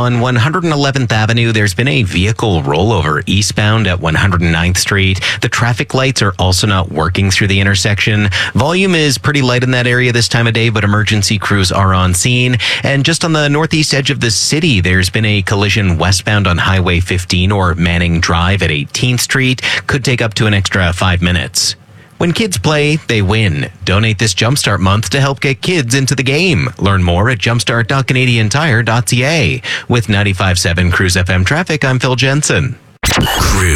On 111th Avenue, there's been a vehicle rollover eastbound at 109th Street. The traffic lights are also not working through the intersection. Volume is pretty light in that area this time of day, but emergency crews are on scene. And just on the northeast edge of the city, there's been a collision westbound on Highway 15 or Manning Drive at 18th Street. Could take up to an extra 5 minutes. When kids play, they win. Donate this Jumpstart month to help get kids into the game. Learn more at jumpstart.canadiantire.ca. With 95.7 Cruise FM traffic, I'm Phil Jensen. Cruise.